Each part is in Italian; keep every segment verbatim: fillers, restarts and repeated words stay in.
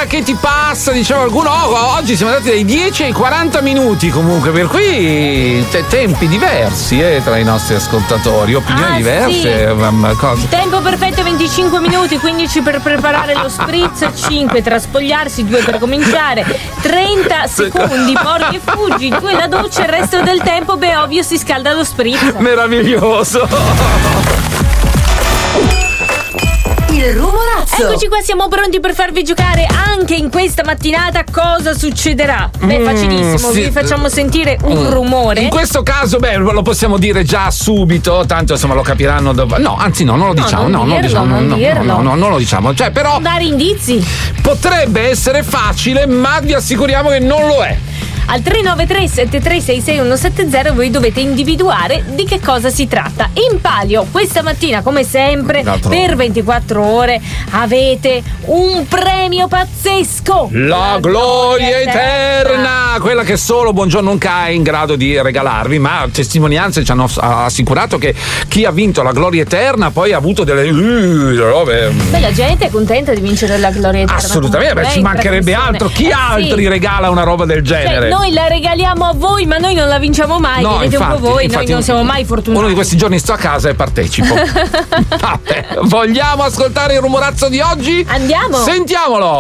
che ti passa, diceva qualcuno. Oh, oggi siamo andati dai dieci ai quaranta minuti comunque, per cui te- tempi diversi eh, tra i nostri ascoltatori, opinioni Ah, diverse. sì. Cosa? Tempo perfetto venticinque minuti, quindici per preparare lo spritz, cinque tra spogliarsi, due per cominciare, trenta secondi porti e fuggi, due la doccia, il resto del tempo beh ovvio si scalda lo spritz. Meraviglioso. Il rumorazzo. Eccoci qua, siamo pronti per farvi giocare anche in questa mattinata. Cosa succederà? Beh, Mm, facilissimo, sì. vi facciamo sentire un Mm. rumore. In questo caso, beh, lo possiamo dire già subito, tanto insomma lo capiranno dopo. No, anzi no, non lo No, diciamo, non no, non dirlo, diciamo, non no, dirlo. no, no, non lo diciamo. Cioè, però Dare indizi potrebbe essere facile, ma vi assicuriamo che non lo è. al tre nove tre sette tre sei sei uno sette zero voi dovete individuare di che cosa si tratta. In palio questa mattina, come sempre, L'altro. per ventiquattro ore avete un premio pazzesco, La gloria eterna, quella che solo Buongiorno Nunca è in grado di regalarvi, ma testimonianze ci hanno assicurato che chi ha vinto la gloria eterna poi ha avuto delle uh, robe. Beh, la gente è contenta di vincere la gloria eterna. Assolutamente, beh, comunque, ci eh, in mancherebbe trasmissione. altro. Chi Eh, altri sì. regala una roba del genere? Cioè, noi la regaliamo a voi, ma noi non la vinciamo mai. No, Vedete infatti, un po' voi, infatti, noi non siamo mai fortunati. Uno di questi giorni sto a casa e partecipo. Vabbè, vogliamo ascoltare il rumorazzo di oggi? Andiamo. Sentiamolo.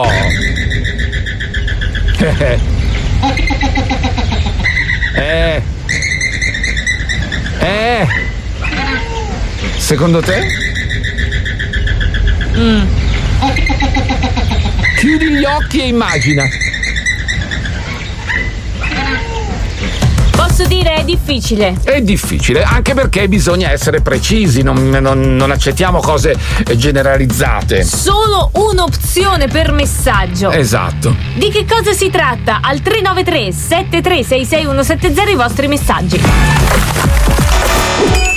Eh. Eh. Eh. Secondo te? Mm. Chiudi gli occhi e immagina. Posso dire è difficile. È difficile, anche perché bisogna essere precisi, non, non- non accettiamo cose generalizzate. Solo un'opzione per messaggio. Esatto. Di che cosa si tratta? Al tre nove tre sette tre sei sei uno sette zero i vostri messaggi.